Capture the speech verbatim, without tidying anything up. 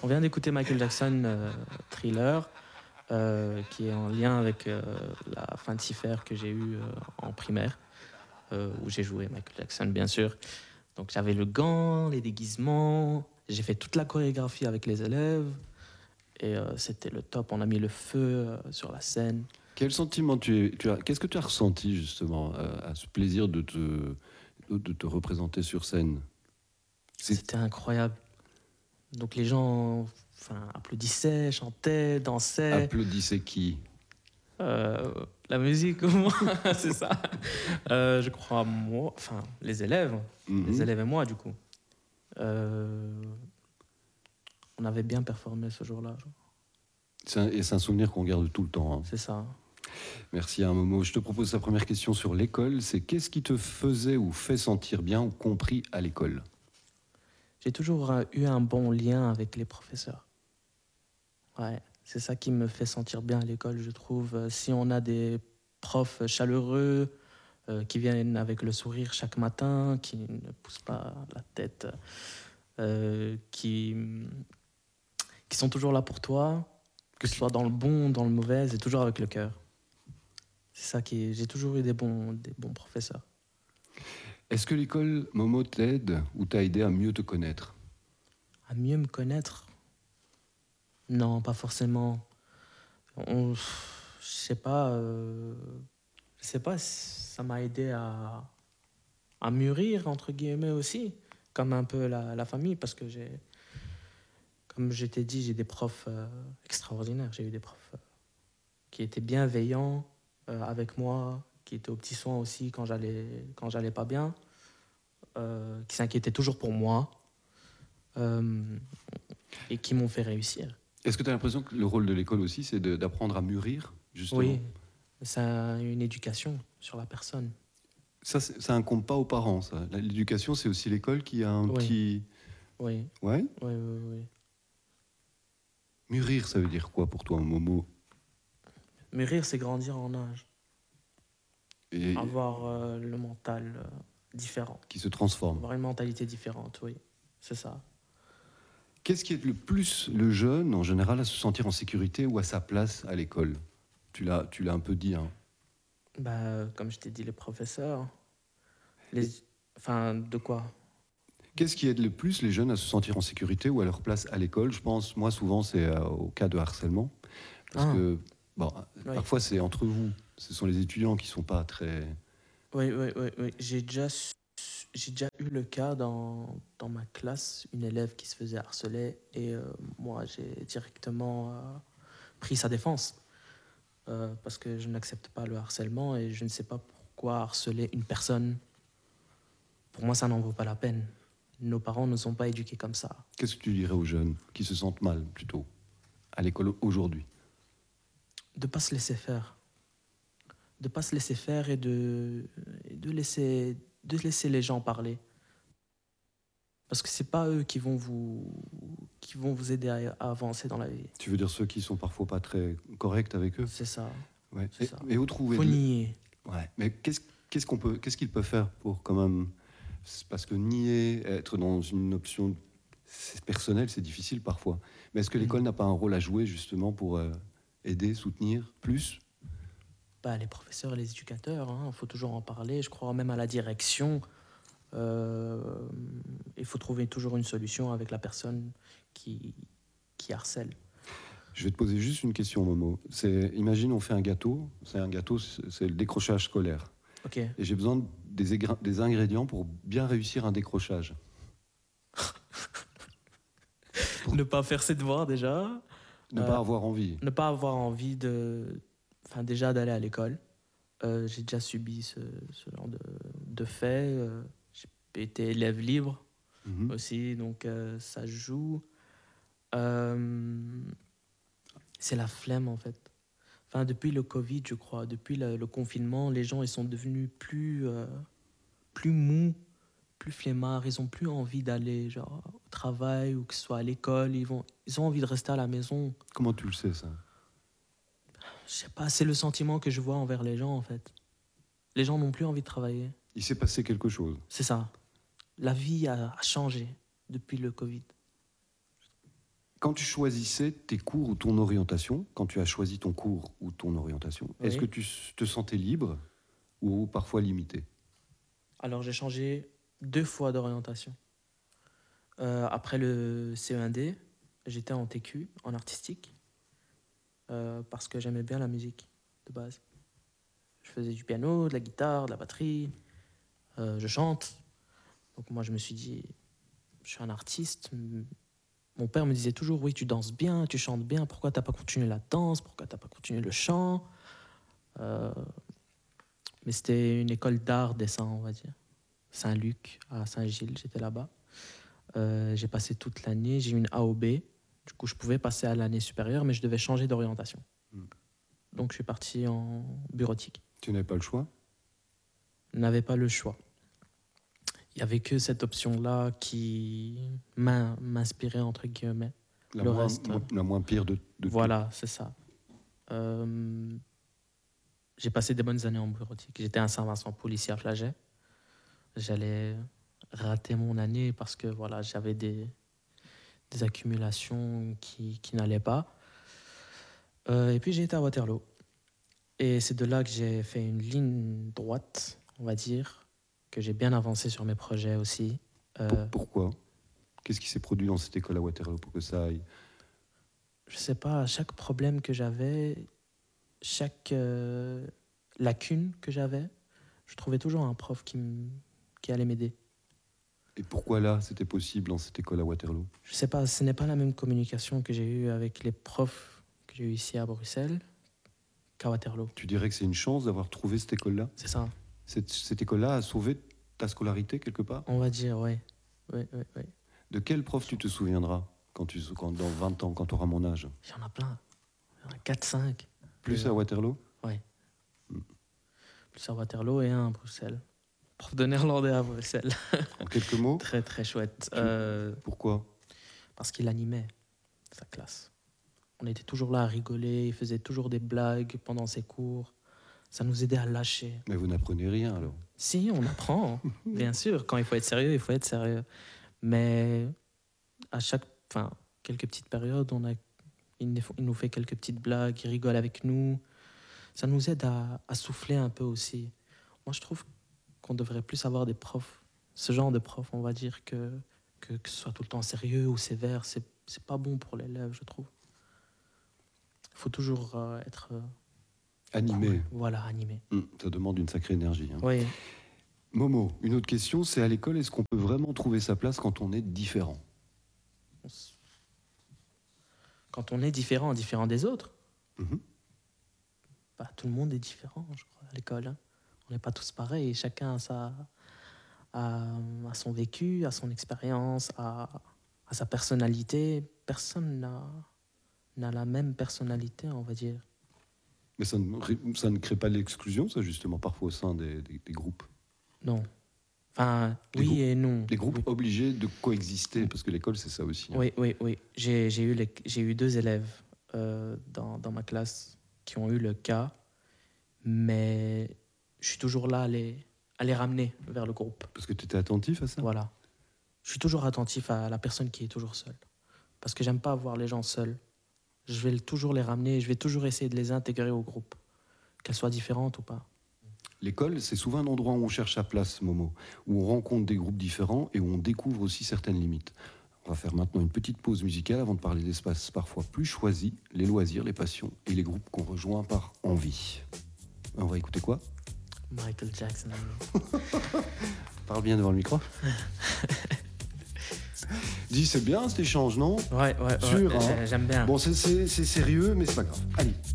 On vient d'écouter Michael Jackson, euh, Thriller, euh, qui est en lien avec euh, la fin de Cipher que j'ai eue euh, en primaire, euh, où j'ai joué Michael Jackson, bien sûr. Donc j'avais le gant, les déguisements, j'ai fait toute la chorégraphie avec les élèves, et euh, c'était le top. On a mis le feu euh, sur la scène. Quel sentiment tu, tu as Qu'est-ce que tu as ressenti justement à, à ce plaisir de te, de te représenter sur scène? C'est- C'était incroyable. Donc les gens enfin, applaudissaient, chantaient, dansaient. Applaudissez qui? Euh, la musique, ou moi, c'est ça. Euh, je crois moi, enfin les élèves, Mhm. les élèves et moi du coup. Euh, on avait bien performé ce jour-là. genre. C'est un- Et c'est un souvenir qu'on garde tout le temps, hein. C'est ça. Merci à Momo. Je te propose la première question sur l'école. C'est qu'est-ce qui te faisait ou fait sentir bien ou compris à l'école? J'ai toujours euh, eu un bon lien avec les professeurs. Ouais, c'est ça qui me fait sentir bien à l'école, je trouve. Euh, Si on a des profs chaleureux, euh, qui viennent avec le sourire chaque matin, qui ne poussent pas la tête, euh, qui, qui sont toujours là pour toi, que ce soit dans le bon, dans le mauvais, et toujours avec le cœur. C'est ça qui est... J'ai toujours eu des bons, des bons professeurs. Est-ce que l'école, Momo, t'aide ou t'a aidé à mieux te connaître? À mieux me connaître? Non, pas forcément. On... Je sais pas. Euh... Je sais pas si ça m'a aidé à... à mûrir, entre guillemets aussi, comme un peu la, la famille, parce que j'ai... Comme je t'ai dit, j'ai des profs euh, extraordinaires. J'ai eu des profs euh, qui étaient bienveillants euh, avec moi, qui étaient aux petits soins aussi quand j'allais, quand j'allais pas bien, euh, qui s'inquiétaient toujours pour moi euh, et qui m'ont fait réussir. Est-ce que tu as l'impression que le rôle de l'école aussi, c'est de- d'apprendre à mûrir, justement? Oui, c'est une éducation sur la personne. Ça, c'est- ça incombe pas aux parents, ça. L'éducation, c'est aussi l'école qui a un Oui, petit... oui, Ouais. oui, oui, oui. Mûrir, ça veut dire quoi pour toi, Momo? Mûrir, c'est grandir en âge, Et avoir euh, le mental euh, différent, qui se transforme. avoir une mentalité différente, oui, c'est ça. Qu'est-ce qui aide le plus le jeune, en général, à se sentir en sécurité ou à sa place à l'école? Tu l'as, tu l'as un peu dit, hein. Bah, comme je t'ai dit, les professeurs, les... Enfin, de quoi? Qu'est-ce qui aide le plus les jeunes à se sentir en sécurité ou à leur place à l'école? Je pense, moi, souvent, c'est euh, au cas de harcèlement. Parce Ah, que, bon, oui. parfois, c'est entre vous. Ce sont les étudiants qui ne sont pas très... Oui, oui, oui, oui. J'ai déjà, su- j'ai déjà eu le cas dans, dans ma classe, une élève qui se faisait harceler et euh, moi j'ai directement euh, pris sa défense euh, parce que je n'accepte pas le harcèlement et je ne sais pas pourquoi harceler une personne. Pour moi, ça n'en vaut pas la peine. Nos parents ne sont pas éduqués comme ça. Qu'est-ce que tu dirais aux jeunes qui se sentent mal, plutôt, à l'école aujourd'hui? De ne pas se laisser faire. De ne pas se laisser faire et de, et de, laisser, de laisser les gens parler. Parce que c'est pas eux qui vont vous, qui vont vous aider à, à avancer dans la vie. Tu veux dire ceux qui sont parfois pas très corrects avec eux? C'est ça. Ouais. C'est Et, ça. et où trouver Faut de l- nier. Ouais. Mais qu'est-ce qu'est-ce qu'on peut, qu'est-ce qu'ils peuvent faire pour quand même, c'est parce que nier, être dans une option c'est personnelle, c'est difficile parfois. Mais est-ce que l'école Mm. n'a pas un rôle à jouer justement pour euh, aider, soutenir plus? Bah, les professeurs et les éducateurs, il faut toujours en parler. Je crois même à la direction. Euh, il faut trouver toujours une solution avec la personne qui, qui harcèle. Je vais te poser juste une question, Momo. C'est, imagine, on fait un gâteau. C'est un gâteau, c'est c'est le décrochage scolaire. Ok. Et j'ai besoin des, égra- des ingrédients pour bien réussir un décrochage. Ne pas faire ses devoirs déjà. Ne Euh, pas avoir envie. ne pas avoir envie de, enfin déjà d'aller à l'école. Euh, j'ai déjà subi ce, ce genre de, de fait. Euh, j'ai été élève libre Mhm. aussi, donc euh, ça joue. Euh, c'est la flemme en fait. Enfin, depuis le Covid, je crois, depuis le, le confinement, les gens ils sont devenus plus, euh, plus mous, plus flemmards. Ils ont plus envie d'aller genre au travail ou que ce soit à l'école. Ils vont, ils ont envie de rester à la maison. Comment tu le sais, ça? Je sais pas, c'est le sentiment que je vois envers les gens en fait. Les gens n'ont plus envie de travailler. Il s'est passé quelque chose. C'est ça. La vie a, a changé depuis le Covid. quand tu choisissais tes cours ou ton orientation, quand tu as choisi ton cours ou ton orientation, Oui. est-ce que tu te sentais libre ou parfois limité? Alors, j'ai changé deux fois d'orientation. Euh, après le C E un D, j'étais en T Q, en artistique, euh, parce que j'aimais bien la musique de base. Je faisais du piano, de la guitare, de la batterie, euh, je chante. Donc moi, je me suis dit, je suis un artiste. Mon père me disait toujours, oui, tu danses bien, tu chantes bien, pourquoi t'as pas continué la danse, pourquoi t'as pas continué le chant? Euh, mais c'était une école d'art, dessin, on va dire. Saint-Luc, à Saint-Gilles, j'étais là-bas. Euh, j'ai passé toute l'année, j'ai eu une A O B. Du coup, je pouvais passer à l'année supérieure, mais je devais changer d'orientation. Mm. Donc, je suis parti en bureautique. Tu n'avais pas le choix? Je n'avais pas le choix. Il n'y avait que cette option-là qui m'in- m'inspirait, entre guillemets. La, Le moins, reste, mo- la moins pire de, de voilà, c'est ça. Euh, j'ai passé des bonnes années en bureautique. J'étais à Saint-Vincent-Paul, ici à Flagey. J'allais rater mon année parce que voilà, j'avais des, des accumulations qui, qui n'allaient pas. Euh, et puis j'ai été à Waterloo. Et c'est de là que j'ai fait une ligne droite, on va dire, que j'ai bien avancé sur mes projets aussi. tout. Euh, Pour- pourquoi? Qu'est-ce qui s'est produit dans cette école à Waterloo pour que ça aille? je sais pas, chaque problème que j'avais, chaque euh, lacune que j'avais, je trouvais toujours un prof qui, m- qui allait m'aider. Et pourquoi là, c'était possible dans cette école à Waterloo? Je sais pas, ce n'est pas la même communication que j'ai eue avec les profs que j'ai eu ici à Bruxelles qu'à Waterloo. Tu dirais que c'est une chance d'avoir trouvé cette école-là? C'est ça, Cette, cette école-là a sauvé ta scolarité quelque part? on va dire, ouais. Oui, oui, oui. De quel prof tu te souviendras quand tu, quand, dans vingt ans, quand tu auras mon âge? Il y en a plein. Il y en a quatre, cinq. Plus à Waterloo? Plus à Waterloo et un à Bruxelles. Prof de néerlandais à Bruxelles. En quelques mots? Très, très chouette. Tu- Euh, Pourquoi? parce qu'il animait sa classe. On était toujours là à rigoler, il faisait toujours des blagues pendant ses cours. Ça nous aidait à lâcher. Mais vous n'apprenez rien alors. Si, on apprend, bien sûr. Quand il faut être sérieux, il faut être sérieux. Mais à chaque, enfin, quelques petites périodes, on a, il nous il nous fait quelques petites blagues, il rigole avec nous. Ça nous aide à, à souffler un peu aussi. Moi, je trouve qu'on devrait plus avoir des profs, ce genre de profs, on va dire, que, que, que ce soit tout le temps sérieux ou sévère. C'est, c'est pas bon pour l'élève, je trouve. Il faut toujours euh, être euh, Animé, cool. Voilà, animé. Hum, ça demande une sacrée énergie. hein. Oui. Momo, une autre question, c'est à l'école, est-ce qu'on peut vraiment trouver sa place quand on est différent? On s- Quand on est différent, différent des autres, Mhm. bah, tout le monde est différent, je crois, à l'école. hein. On n'est pas tous pareils. Chacun a, sa, a, a son vécu, a son expérience, a, a sa personnalité. Personne n'a, n'a la même personnalité, on va dire. Mais ça ne, ré- ça ne crée pas l'exclusion, ça, justement, parfois au sein des, des- des groupes? Non. Enfin, Des oui groupes- et non. Des groupes Oui. obligés de coexister, parce que l'école, c'est ça aussi. hein. Oui, oui, oui. J'ai, j'ai, eu, les- j'ai eu deux élèves euh, dans, dans ma classe qui ont eu le cas, mais je suis toujours là à les, à les ramener vers le groupe. Parce que tu étais attentif à ça? Voilà. Je suis toujours attentif à la personne qui est toujours seule. Parce que j'aime pas voir les gens seuls. Je vais toujours les ramener, je vais toujours essayer de les intégrer au groupe, qu'elles soient différentes ou pas. L'école, c'est souvent un endroit où on cherche sa place, Momo, où on rencontre des groupes différents et où on découvre aussi certaines limites. On va faire maintenant une petite pause musicale avant de parler d'espaces parfois plus choisis, les loisirs, les passions et les groupes qu'on rejoint par envie. On va écouter quoi? Michael Jackson. Parle bien devant le micro. Dis, c'est bien cet échange, non? Ouais, ouais, ouais. Sûr, hein. j'ai- j'aime bien. Bon, c'est c'est- c'est sérieux, mais c'est pas grave. Allez.